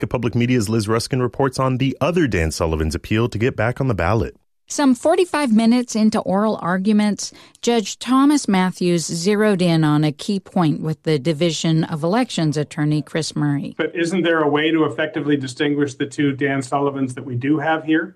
Alaska Public Media's Liz Ruskin reports on the other Dan Sullivan's appeal to get back on the ballot. Some 45 minutes into oral arguments, Judge Thomas Matthews zeroed in on a key point with the Division of Elections attorney Chris Murray. But isn't there a way to effectively distinguish the two Dan Sullivans that we do have here?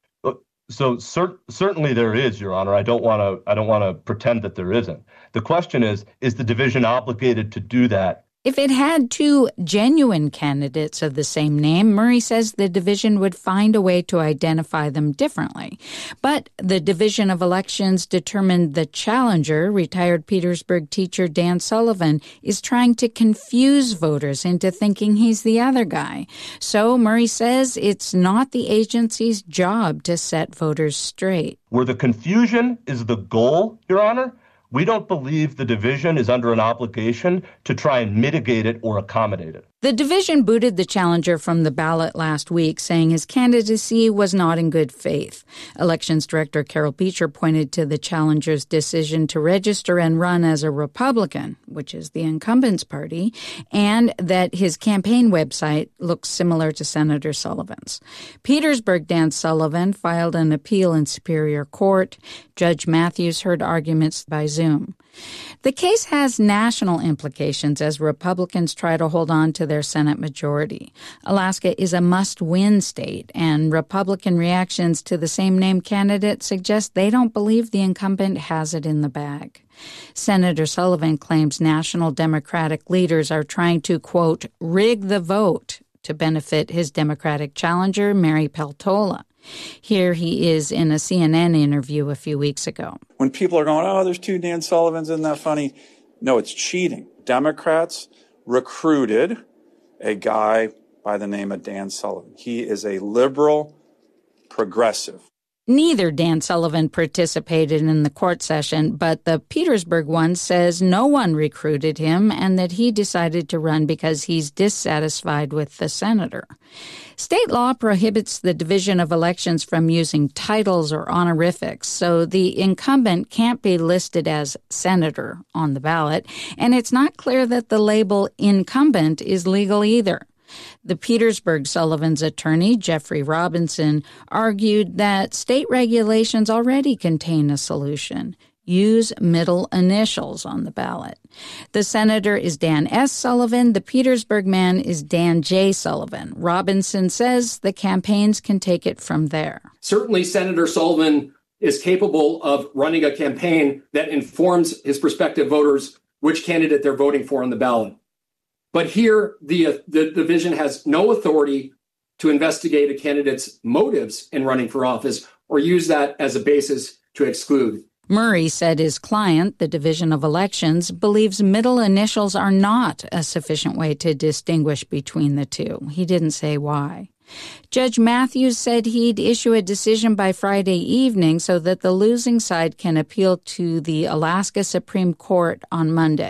So certainly there is, Your Honor. I don't want to pretend that there isn't. The question is the division obligated to do that? If it had two genuine candidates of the same name, Murray says the division would find a way to identify them differently. But the Division of Elections determined the challenger, retired Petersburg teacher Dan Sullivan, is trying to confuse voters into thinking he's the other guy. So Murray says it's not the agency's job to set voters straight. Where the confusion is the goal, Your Honor, we don't believe the division is under an obligation to try and mitigate it or accommodate it. The division booted the challenger from the ballot last week, saying his candidacy was not in good faith. Elections Director Carol Beecher pointed to the challenger's decision to register and run as a Republican, which is the incumbent's party, and that his campaign website looks similar to Senator Sullivan's. Petersburg Dan Sullivan filed an appeal in Superior Court. Judge Matthews heard arguments by Zoom. The case has national implications as Republicans try to hold on to their Senate majority. Alaska is a must-win state, and Republican reactions to the same-name candidate suggest they don't believe the incumbent has it in the bag. Senator Sullivan claims national Democratic leaders are trying to, quote, rig the vote to benefit his Democratic challenger, Mary Peltola. Here he is in a CNN interview a few weeks ago. When people are going, oh, there's two Dan Sullivans, isn't that funny? No, it's cheating. Democrats recruited a guy by the name of Dan Sullivan. He is a liberal progressive. Neither Dan Sullivan participated in the court session, but the Petersburg one says no one recruited him and that he decided to run because he's dissatisfied with the senator. State law prohibits the Division of Elections from using titles or honorifics, so the incumbent can't be listed as senator on the ballot, and it's not clear that the label incumbent is legal either. The Petersburg Sullivan's attorney, Jeffrey Robinson, argued that state regulations already contain a solution. Use middle initials on the ballot. The senator is Dan S. Sullivan. The Petersburg man is Dan J. Sullivan. Robinson says the campaigns can take it from there. Certainly, Senator Sullivan is capable of running a campaign that informs his prospective voters which candidate they're voting for on the ballot. But here, the division has no authority to investigate a candidate's motives in running for office or use that as a basis to exclude. Murray said his client, the Division of Elections, believes middle initials are not a sufficient way to distinguish between the two. He didn't say why. Judge Matthews said he'd issue a decision by Friday evening so that the losing side can appeal to the Alaska Supreme Court on Monday.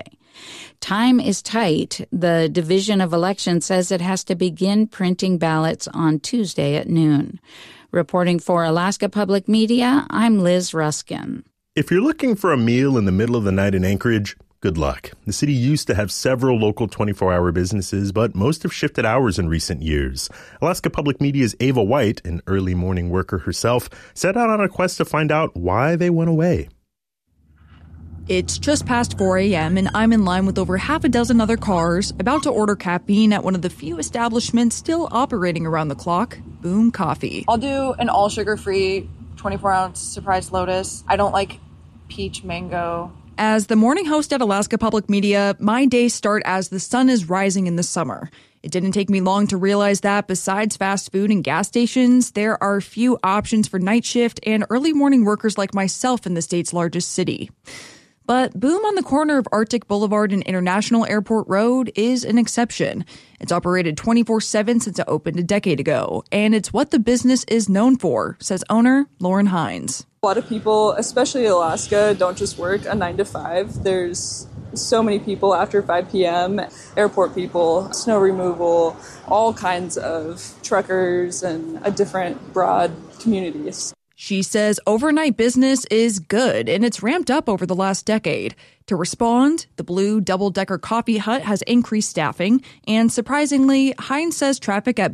Time is tight. The Division of Elections says it has to begin printing ballots on Tuesday at noon. Reporting for Alaska Public Media, I'm Liz Ruskin. If you're looking for a meal in the middle of the night in Anchorage, good luck. The city used to have several local 24-hour businesses, but most have shifted hours in recent years. Alaska Public Media's Ava White, an early morning worker herself, set out on a quest to find out why they went away. It's just past 4 a.m. and I'm in line with over half a dozen other cars, about to order caffeine at one of the few establishments still operating around the clock, Boom Coffee. I'll do an all sugar-free 24-ounce surprise lotus. I don't like peach mango. As the morning host at Alaska Public Media, my days start as the sun is rising in the summer. It didn't take me long to realize that besides fast food and gas stations, there are few options for night shift and early morning workers like myself in the state's largest city. But Boom on the corner of Arctic Boulevard and International Airport Road is an exception. It's operated 24/7 since it opened a decade ago, and it's what the business is known for, says owner Lauren Hines. A lot of people, especially in Alaska, don't just work a 9 to 5. There's so many people after 5 p.m., airport people, snow removal, all kinds of truckers and a different broad communities. She says overnight business is good, and it's ramped up over the last decade. To respond, the Blue Double-Decker Coffee Hut has increased staffing, and surprisingly, Heinz says traffic at